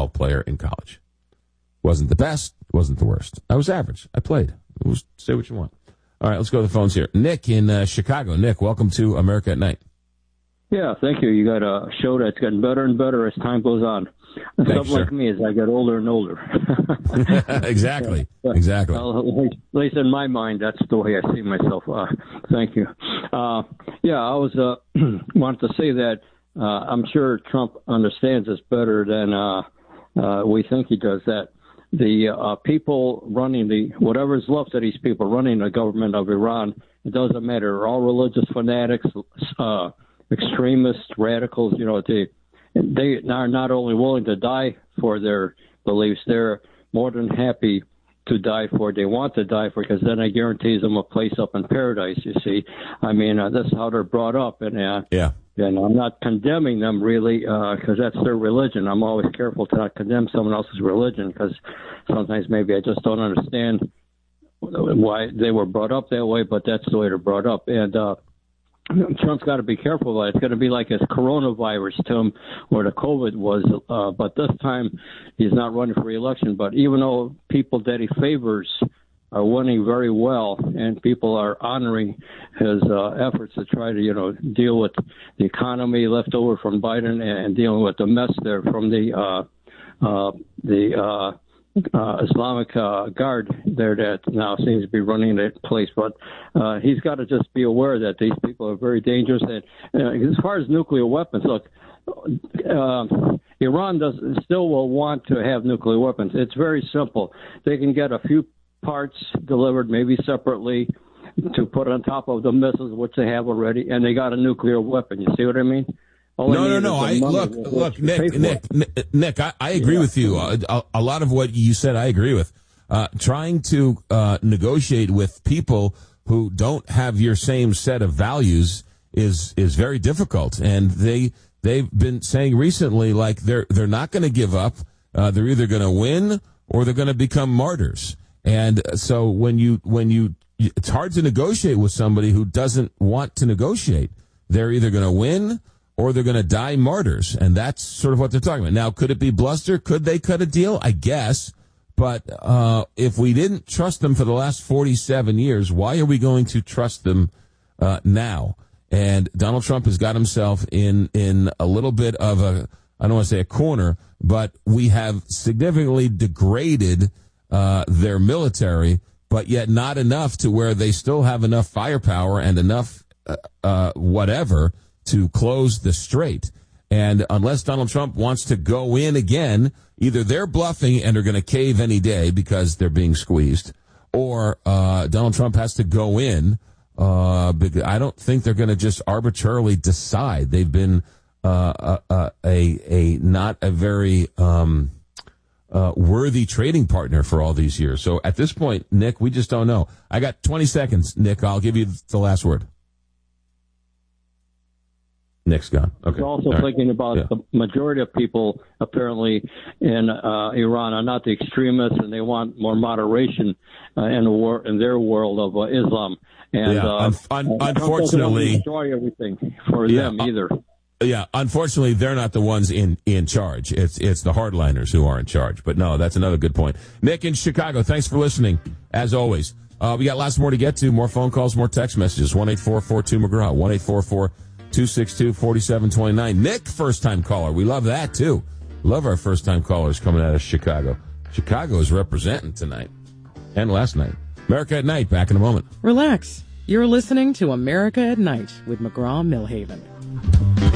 basketball player in college. Wasn't the best, wasn't the worst. I was average. I played. Say what you want. All right, let's go to the phones here. Nick in Chicago. Nick, welcome to America at Night. Yeah, thank you. You got a show that's getting better and better as time goes on. Something like me as I get older and older. Exactly. Exactly. At least in my mind, that's the way I see myself. Thank you. I was wanted to say that I'm sure Trump understands this better than we think he does, that the people running whatever's left of these people running the government of Iran, it doesn't matter. They're all religious fanatics, extremists, radicals. They are not only willing to die for their beliefs, they're more than happy to die for it. They want to die for it because then it guarantees them a place up in paradise, you see. I mean, that's how they're brought up. And I'm not condemning them really because that's their religion. I'm always careful to not condemn someone else's religion because sometimes maybe I just don't understand why they were brought up that way, but that's the way they're brought up. And Trump's got to be careful about it. It's going to be like his coronavirus to him, where the COVID was. But this time, he's not running for re-election. But even though people that he favors are winning very well, and people are honoring his efforts to try to, deal with the economy left over from Biden and dealing with the mess there from the Islamic Guard there that now seems to be running that place. But he's got to just be aware that these people are very dangerous. And as far as nuclear weapons, look, Iran still will want to have nuclear weapons. It's very simple. They can get a few parts delivered, maybe separately, to put on top of the missiles, which they have already, and they got a nuclear weapon. You see what I mean? No. Look, Nick, I agree with you. A lot of what you said, I agree with. Trying to negotiate with people who don't have your same set of values is very difficult. And they've been saying recently, like they're not going to give up. They're either going to win or they're going to become martyrs. And so it's hard to negotiate with somebody who doesn't want to negotiate. They're either going to win or they're going to die martyrs. And that's sort of what they're talking about. Now, could it be bluster? Could they cut a deal? I guess. But if we didn't trust them for the last 47 years, why are we going to trust them now? And Donald Trump has got himself in a little bit of I don't want to say a corner, but we have significantly degraded their military, but yet not enough to where they still have enough firepower and enough whatever to close the strait. And unless Donald Trump wants to go in again, either they're bluffing and are going to cave any day because they're being squeezed, or Donald Trump has to go in. Because I don't think they're going to just arbitrarily decide. They've been not a very worthy trading partner for all these years. So at this point, Nick, we just don't know. I got 20 seconds, Nick. I'll give you the last word. Nick's gone. Okay. I'm also thinking about the majority of people apparently in Iran are not the extremists, and they want more moderation in their world of Islam. And unfortunately, destroy everything for them either. Yeah, unfortunately, they're not the ones in charge. It's the hardliners who are in charge. But no, that's another good point. Nick in Chicago, thanks for listening. As always, we got lots more to get to. More phone calls, more text messages. 1-844-2McGraw. 1-844-262-4729. Nick, first-time caller. We love that, too. Love our first-time callers coming out of Chicago. Chicago is representing tonight and last night. America at Night, back in a moment. Relax. You're listening to America at Night with McGraw-Milhaven.